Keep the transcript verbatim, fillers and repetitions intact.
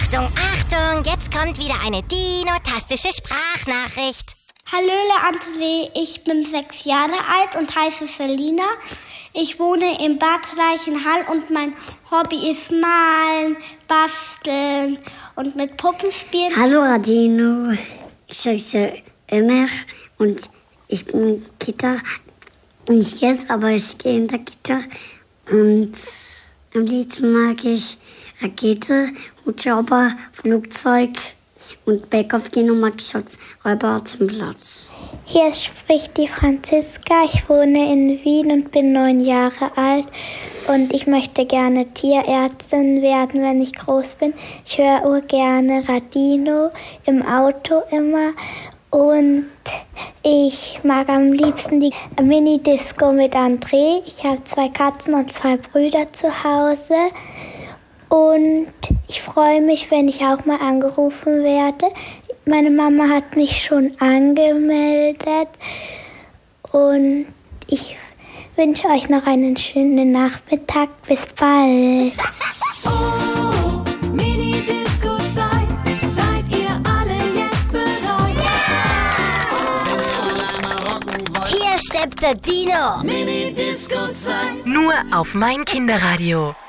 Achtung, Achtung, jetzt kommt wieder eine dinotastische Sprachnachricht. Hallöle André, ich bin sechs Jahre alt und heiße Selina. Ich wohne in Bad Reichenhall und mein Hobby ist Malen, Basteln und mit Puppen spielen. Hallo Radino, ich heiße Ömer und ich bin Kita. Nicht jetzt, aber ich gehe in der Kita. Und am liebsten mag ich Rakete, Hubschrauber, Flugzeug und Backoff-Kino mag ich als Räuber zum Platz. Hier spricht die Franziska. Ich wohne in Wien und bin neun Jahre alt. Und ich möchte gerne Tierärztin werden, wenn ich groß bin. Ich höre gerne Radino im Auto immer. Und ich mag am liebsten die Mini-Disco mit André. Ich habe zwei Katzen und zwei Brüder zu Hause. Und ich freue mich, wenn ich auch mal angerufen werde. Meine Mama hat mich schon angemeldet. Und ich wünsche euch noch einen schönen Nachmittag. Bis bald. Oh, Mini-Disco-Zeit. Seid ihr alle jetzt bereit? Ja! Hier steppt der Dino. Mini-Disco-Zeit. Nur auf mein Kinderradio.